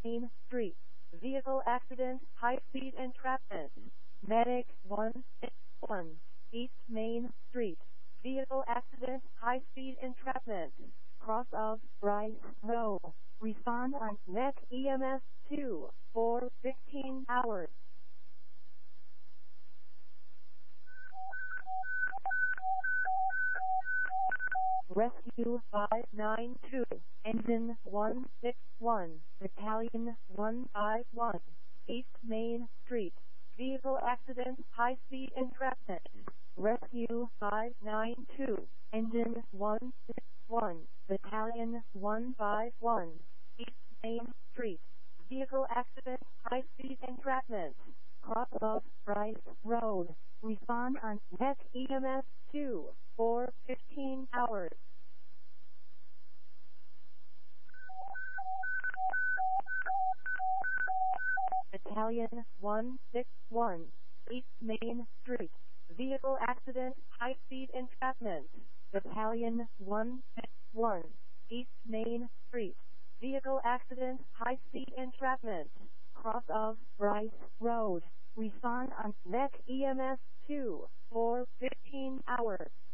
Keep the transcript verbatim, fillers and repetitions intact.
Main Street. Vehicle accident, high-speed entrapment. Medic one six one. East Main Street. Vehicle accident, high-speed entrapment. Cross of Rice Road. Respond on Net E M S two for fifteen hours. Rescue five nine two, Engine one six one, Battalion one five one, East Main Street. Vehicle accident, high-speed entrapment. Rescue five nine two, Engine one six one, Battalion one five one, East Main Street. Vehicle accident, high-speed entrapment. Cross of Rice Road. Respond on Net E M S two for fifteen hours. Battalion one six one, East Main Street. Vehicle accident, high-speed entrapment. Battalion one six one, East Main Street. Vehicle accident, high-speed entrapment. Cross of Rice Road. Respond on Net E M S two for fifteen hours.